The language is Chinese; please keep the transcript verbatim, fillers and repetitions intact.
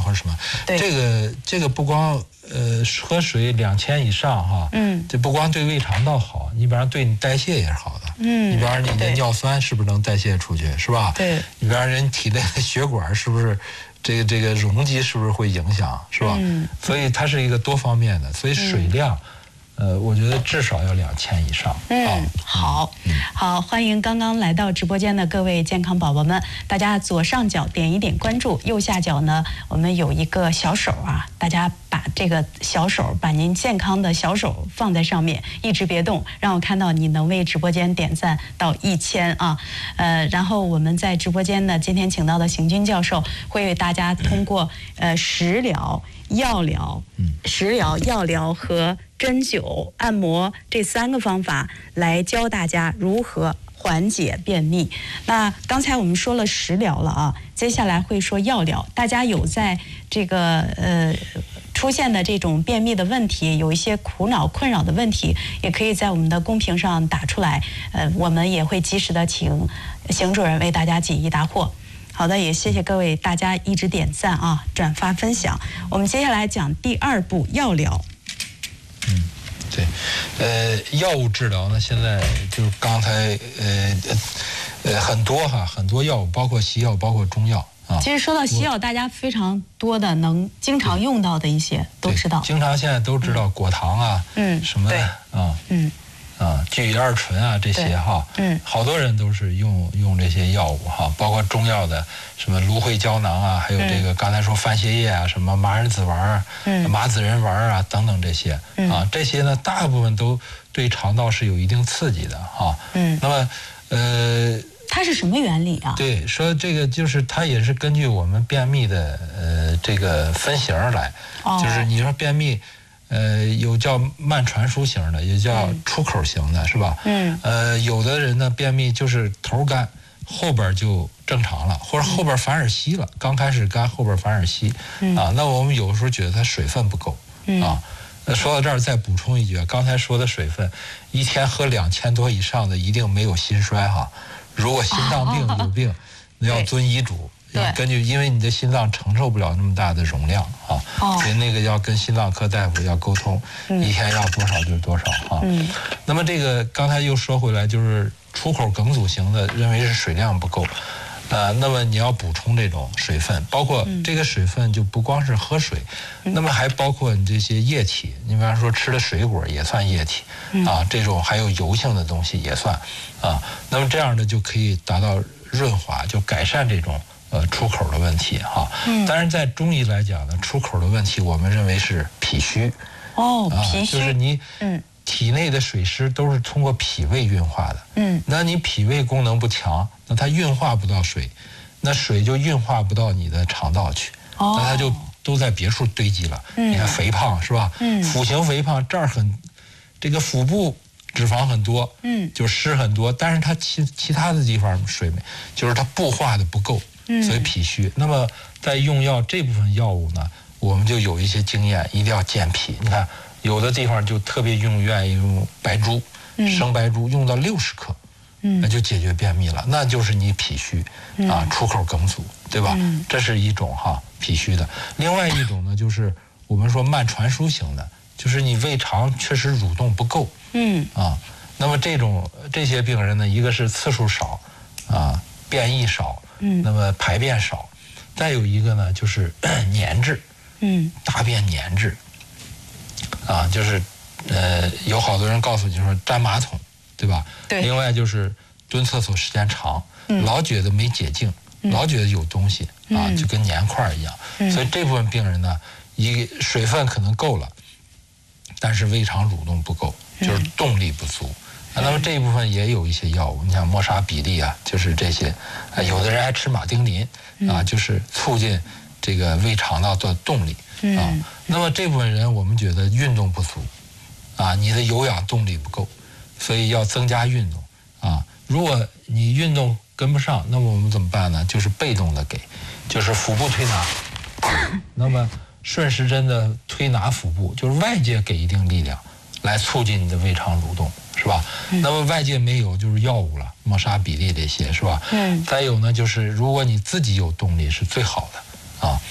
或者什么。这个这个不光呃喝水两千以上哈，嗯，这不光对胃肠道好，你比方对你代谢也是好的，嗯，你比方你的尿酸是不是能代谢出去，是吧？对，你比方人体内的血管是不是这个这个容积是不是会影响，是吧？嗯，所以它是一个多方面的，所以水量。嗯呃，我觉得至少要两千以上。 嗯，啊、好，嗯、好，欢迎刚刚来到直播间的各位健康宝宝们，大家左上角点一点关注，右下角呢，我们有一个小手啊，大家把这个小手，把您健康的小手放在上面，一直别动，让我看到你能为直播间点赞到一千啊。呃，然后我们在直播间呢，今天请到的邢军教授会为大家通过呃食疗、药疗、食疗、药疗和针灸、按摩这三个方法来教大家如何缓解便秘。那刚才我们说了食疗了啊，接下来会说药疗。大家有在这个呃出现的这种便秘的问题，有一些苦恼困扰的问题，也可以在我们的公屏上打出来，呃，我们也会及时的请邢主任为大家解疑答惑。好的，也谢谢各位大家一直点赞啊、转发分享。我们接下来讲第二步药疗。 嗯，对，呃，药物治疗呢，现在就是刚才呃呃很多哈，很多药物，包括西药，包括中药啊。 其实说到西药，大家非常多的能经常用到的一些都知道， 经常现在都知道果糖啊，嗯，什么啊，嗯。啊，聚乙二醇啊，这些哈，嗯，好多人都是用用这些药物哈，包括中药的什么芦荟胶囊啊，还有这个、嗯、刚才说番泻叶啊，什么麻仁子丸啊、嗯、麻子仁丸啊等等这些、嗯、啊，这些呢大部分都对肠道是有一定刺激的哈。嗯，那么呃， 它是什么原理啊？ 对，说这个就是它也是根据我们便秘的呃这个分型来，哦、就是你说便秘。呃，有叫慢传输型的，也叫出口型的，是吧？嗯。呃，有的人呢，便秘就是头干，后边就正常了，或者后边反而稀了，嗯、刚开始干，后边反而稀。嗯。啊，那我们有时候觉得它水分不够。嗯。啊，那说到这儿再补充一句，刚才说的水分，一天喝两千多以上的一定没有心衰哈。如果心脏病有病，那要遵医嘱。要根据，因为你的心脏承受不了那么大的容量啊，哦、所以那个要跟心脏科大夫要沟通，嗯、一天要多少就是多少啊。嗯、那么这个刚才又说回来，就是出口梗阻型的，认为是水量不够，呃，那么你要补充这种水分，包括这个水分就不光是喝水，嗯、那么还包括你这些液体，你比方说吃的水果也算液体，嗯、啊，这种还有油性的东西也算啊，那么这样的就可以达到润滑，就改善这种。呃，出口的问题哈，嗯，当然在中医来讲呢，出口的问题我们认为是脾虚， 哦，脾虚、 啊、就是你，嗯，体内的水湿都是通过脾胃运化的，嗯，那你脾胃功能不强，那它运化不到水，那水就运化不到你的肠道去，哦，那它就都在别处堆积了，嗯，你看肥胖是吧？嗯，腹型肥胖这儿很，这个腹部。脂肪很多，嗯，就湿很多，但是它其其他的地方水没，就是它布化的不够，嗯，所以脾虚。那么在用药这部分药物呢，我们就有一些经验，一定要健脾。你看有的地方就特别用愿意用白术，嗯、生白术用到六十克，嗯，那就解决便秘了，那就是你脾虚、嗯、啊，出口梗阻，对吧？嗯、这是一种哈脾虚的。另外一种呢，就是我们说慢传输型的。就是你胃肠确实蠕动不够，嗯啊，那么这种这些病人呢，一个是次数少，啊，便意少，嗯，那么排便少，再有一个呢就是粘滞，嗯，大便粘滞，啊，就是呃有好多人告诉你说粘马桶，对吧？对。另外就是蹲厕所时间长，嗯、老觉得没解净，嗯、老觉得有东西啊，嗯、就跟粘块一样，嗯、所以这部分病人呢，一水分可能够了。但是胃肠蠕动不够，就是动力不足。嗯、那么这一部分也有一些药物，你像莫沙比利啊，就是这些。啊，有的人还吃马丁啉啊，就是促进这个胃肠道的动力啊。嗯、那么这部分人，我们觉得运动不足啊，你的有氧动力不够，所以要增加运动啊。如果你运动跟不上，那么我们怎么办呢？就是被动的给，就是腹部推拿。那么。顺时针的推拿腹部，就是外界给一定力量，来促进你的胃肠蠕动，是吧？嗯、那么外界没有，就是药物了，莫沙比利这些，是吧？嗯。再有呢，就是如果你自己有动力，是最好的啊。